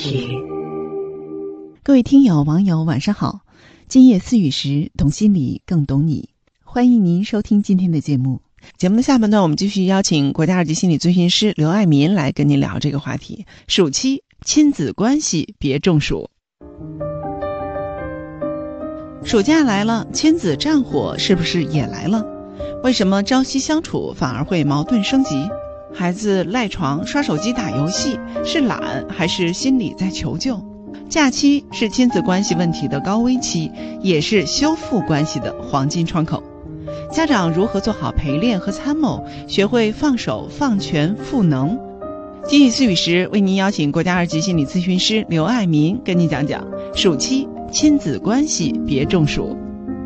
题。 各位听友网友晚上好，今夜思雨时，懂心理更懂你，欢迎您收听今天的节目。节目的下半段，我们继续邀请国家2级心理咨询师刘爱民来跟您聊这个话题。暑期亲子关系别中暑。暑假来了，亲子战火是不是也来了？为什么朝夕相处反而会矛盾升级？孩子赖床刷手机打游戏，是懒还是心理在求救？假期是亲子关系问题的高危期，也是修复关系的黄金窗口。家长如何做好陪练和参谋，学会放手放权赋能？今夜思雨时为您邀请国家2级心理咨询师刘爱民跟您讲讲暑期亲子关系别中暑。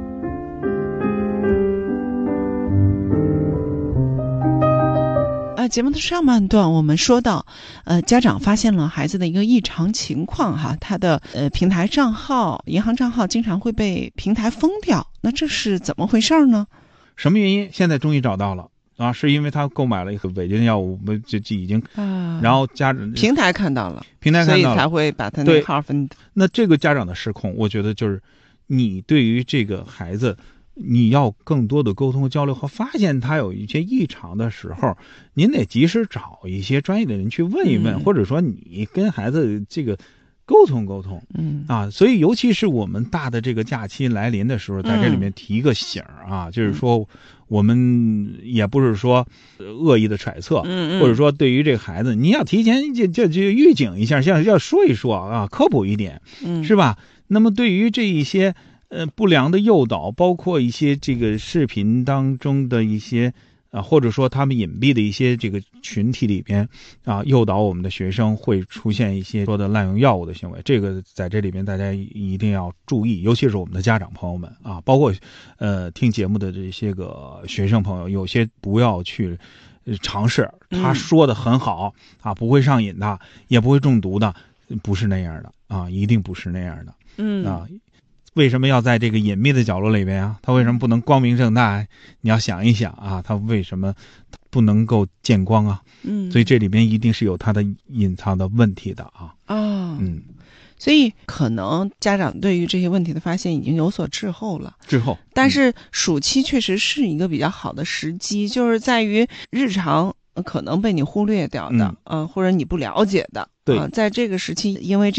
节目的上半段我们说到家长发现了孩子的一个异常情况哈，他的平台账号、银行账号经常会被平台封掉，那这是怎么回事呢？ 什么原因？现在终于找到了啊，是因为他购买了一个违禁药物，就已经然后平台看到了， 所以才会把他那号分。 那这个家长的失控，我觉得就是你对于这个孩子，你要更多的沟通交流，和发现他有一些异常的时候，您得及时找一些专业的人去问一问，或者说你跟孩子这个沟通沟通，所以尤其是我们大的这个假期来临的时候，在这里面提一个醒啊，就是说我们也不是说恶意的揣测，或者说对于这个孩子，你要提前就预警一下，要说一说啊，科普一点，是吧？那么对于这一些不良的诱导，包括一些这个视频当中的一些或者说他们隐蔽的一些这个群体里边诱导我们的学生会出现一些说的滥用药物的行为，这个在这里边大家一定要注意，尤其是我们的家长朋友们啊，包括听节目的这些个学生朋友，有些不要去尝试，他说的很好不会上瘾的，也不会中毒的，不是那样的一定不是那样的。为什么要在这个隐秘的角落里边啊？他为什么不能光明正大？你要想一想啊，他为什么不能够见光啊？所以这里边一定是有他的隐藏的问题的所以可能家长对于这些问题的发现已经有所滞后了。但是暑期确实是一个比较好的时机，就是在于日常可能被你忽略掉的，或者你不了解的。 对， 在这个时期，因为